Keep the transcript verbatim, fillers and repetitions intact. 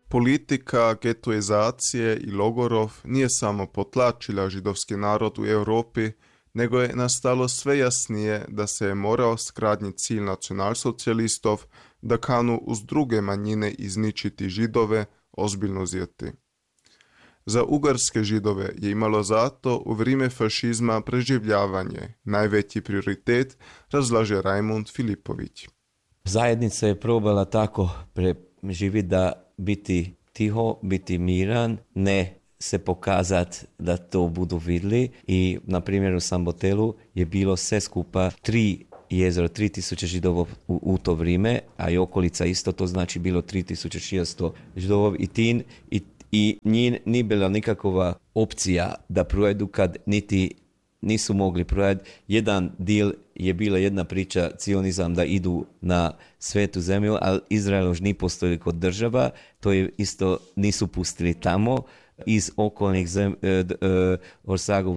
Politika getoizacije i logorov nije samo potlačila židovski narod u Europi, nego je nastalo sve jasnije da se je morao skradnji cilj nacionalsocijalistov da kanu uz druge manjine izničiti židove ozbiljno zjeti. Za ugarske židove je imalo zato u vrijeme fašizma preživljavanje, najveći prioritet, razlaže Rajmund Filipović. Zajednica je probala tako preživjeti da biti tiho, biti miran, ne se pokazati da to budu vidjeli i na primjer u Sambotelu je bilo sve skupa tri jezero, tri tisuće židova u, u to vrijeme, a i okolica isto, to znači bilo tri tisuće šesto židova i tin i, i njih nije bila nikakva opcija da projedu kad niti nisu mogli projediti. Jedan dio je bila jedna priča, cionizam, da idu na svetu zemlju, ali Izrael už nije postoji kod država, to je isto nisu pustili tamo iz okolnih zem, e, e, Orsagov